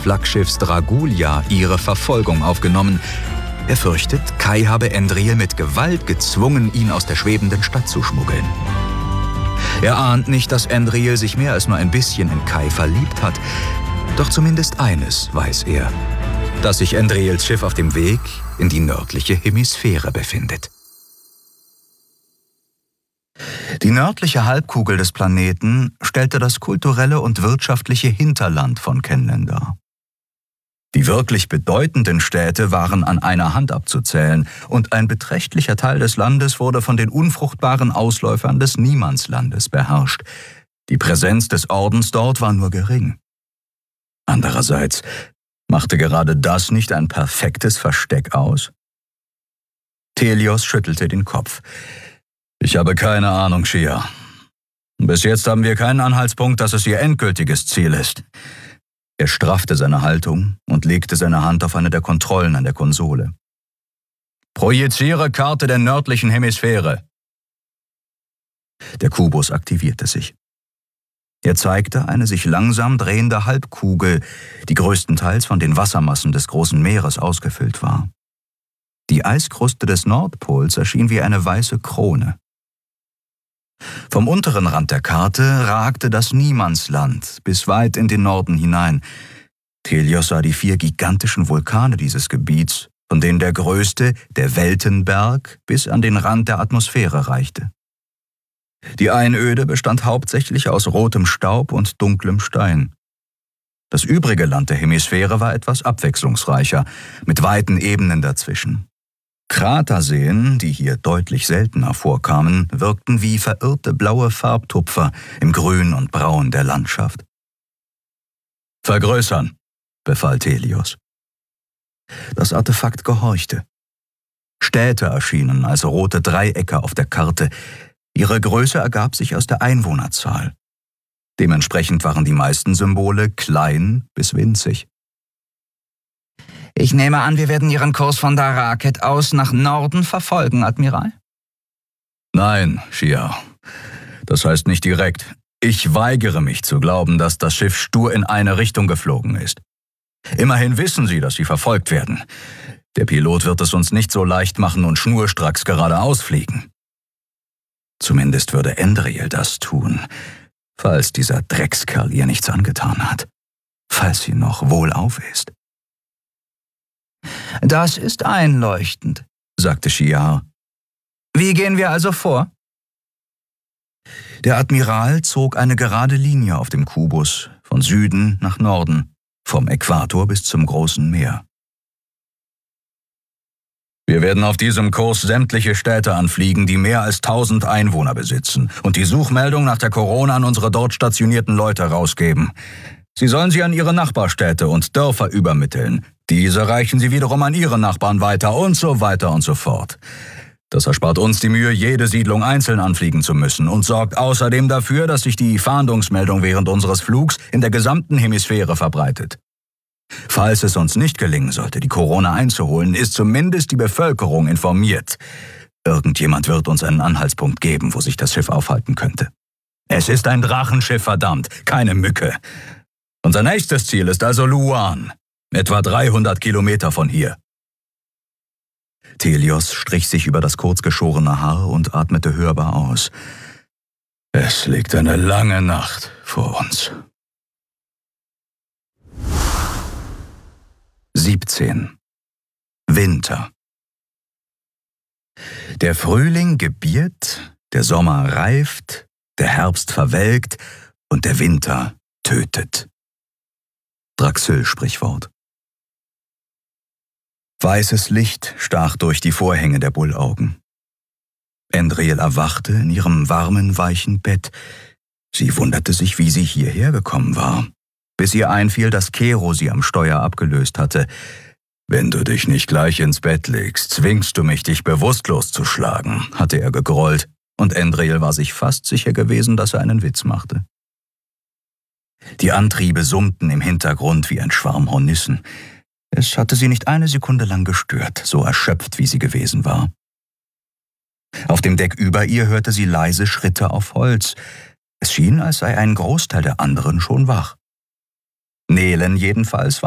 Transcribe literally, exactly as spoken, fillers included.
Flaggschiffs Dragulia ihre Verfolgung aufgenommen. Er fürchtet, Kai habe Endril mit Gewalt gezwungen, ihn aus der schwebenden Stadt zu schmuggeln. Er ahnt nicht, dass Endril sich mehr als nur ein bisschen in Kai verliebt hat. Doch zumindest eines weiß er, dass sich Endrils Schiff auf dem Weg in die nördliche Hemisphäre befindet. Die nördliche Halbkugel des Planeten stellte das kulturelle und wirtschaftliche Hinterland von Kenlen dar. Die wirklich bedeutenden Städte waren an einer Hand abzuzählen und ein beträchtlicher Teil des Landes wurde von den unfruchtbaren Ausläufern des Niemandslandes beherrscht. Die Präsenz des Ordens dort war nur gering. Andererseits machte gerade das nicht ein perfektes Versteck aus? Thelios schüttelte den Kopf. Ich habe keine Ahnung, Shia. Bis jetzt haben wir keinen Anhaltspunkt, dass es ihr endgültiges Ziel ist. Er straffte seine Haltung und legte seine Hand auf eine der Kontrollen an der Konsole. Projiziere Karte der nördlichen Hemisphäre. Der Kubus aktivierte sich. Er zeigte eine sich langsam drehende Halbkugel, die größtenteils von den Wassermassen des großen Meeres ausgefüllt war. Die Eiskruste des Nordpols erschien wie eine weiße Krone. Vom unteren Rand der Karte ragte das Niemandsland bis weit in den Norden hinein. Thelios sah die vier gigantischen Vulkane dieses Gebiets, von denen der größte, der Weltenberg, bis an den Rand der Atmosphäre reichte. Die Einöde bestand hauptsächlich aus rotem Staub und dunklem Stein. Das übrige Land der Hemisphäre war etwas abwechslungsreicher, mit weiten Ebenen dazwischen. Kraterseen, die hier deutlich seltener vorkamen, wirkten wie verirrte blaue Farbtupfer im Grün und Braun der Landschaft. »Vergrößern«, befahl Thelios. Das Artefakt gehorchte. Städte erschienen als rote Dreiecke auf der Karte. Ihre Größe ergab sich aus der Einwohnerzahl. Dementsprechend waren die meisten Symbole klein bis winzig. Ich nehme an, wir werden Ihren Kurs von Daraket aus nach Norden verfolgen, Admiral? Nein, Shia. Das heißt nicht direkt. Ich weigere mich zu glauben, dass das Schiff stur in eine Richtung geflogen ist. Immerhin wissen Sie, dass Sie verfolgt werden. Der Pilot wird es uns nicht so leicht machen und schnurstracks geradeaus fliegen. Zumindest würde Endril das tun, falls dieser Dreckskerl ihr nichts angetan hat. Falls sie noch wohlauf ist. Das ist einleuchtend, sagte Shiar. Wie gehen wir also vor? Der Admiral zog eine gerade Linie auf dem Kubus, von Süden nach Norden, vom Äquator bis zum großen Meer. Wir werden auf diesem Kurs sämtliche Städte anfliegen, die mehr als tausend Einwohner besitzen und die Suchmeldung nach der Corona an unsere dort stationierten Leute rausgeben. Sie sollen sie an ihre Nachbarstädte und Dörfer übermitteln. Diese reichen sie wiederum an ihre Nachbarn weiter und so weiter und so fort. Das erspart uns die Mühe, jede Siedlung einzeln anfliegen zu müssen und sorgt außerdem dafür, dass sich die Fahndungsmeldung während unseres Flugs in der gesamten Hemisphäre verbreitet. Falls es uns nicht gelingen sollte, die Corona einzuholen, ist zumindest die Bevölkerung informiert. Irgendjemand wird uns einen Anhaltspunkt geben, wo sich das Schiff aufhalten könnte. Es ist ein Drachenschiff, verdammt, keine Mücke. Unser nächstes Ziel ist also Luan, etwa dreihundert Kilometer von hier. Thelios strich sich über das kurzgeschorene Haar und atmete hörbar aus. Es liegt eine lange Nacht vor uns. siebzehn. Winter. Der Frühling gebiert, der Sommer reift, der Herbst verwelkt und der Winter tötet. Draxil-Sprichwort. Weißes Licht stach durch die Vorhänge der Bullaugen. Endril erwachte in ihrem warmen, weichen Bett. Sie wunderte sich, wie sie hierher gekommen war, bis ihr einfiel, dass Kero sie am Steuer abgelöst hatte. »Wenn du dich nicht gleich ins Bett legst, zwingst du mich, dich bewusstlos zu schlagen«, hatte er gegrollt, und Endril war sich fast sicher gewesen, dass er einen Witz machte. Die Antriebe summten im Hintergrund wie ein Schwarm Hornissen. Es hatte sie nicht eine Sekunde lang gestört, so erschöpft wie sie gewesen war. Auf dem Deck über ihr hörte sie leise Schritte auf Holz. Es schien, als sei ein Großteil der anderen schon wach. Nelen jedenfalls